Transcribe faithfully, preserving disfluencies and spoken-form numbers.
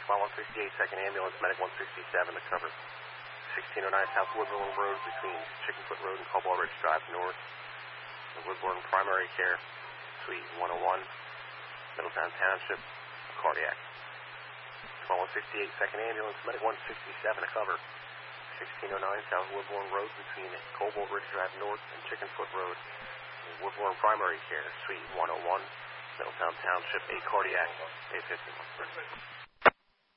Spot one sixty-eight, second ambulance, medic one sixty-seven to cover. sixteen oh nine South Woodbourne Road between Chickenfoot Road and Cobalt Ridge Drive North. The Woodbourne Primary Care, Suite one oh one, Middletown Township, cardiac. Spot one sixty-eight, second ambulance, medic one sixty-seven to cover. sixteen oh nine South Woodbourne Road between Cobalt Ridge Drive North and Chickenfoot Road. The Woodbourne Primary Care, Suite one oh one, Middletown Township, a cardiac, A fifty-one.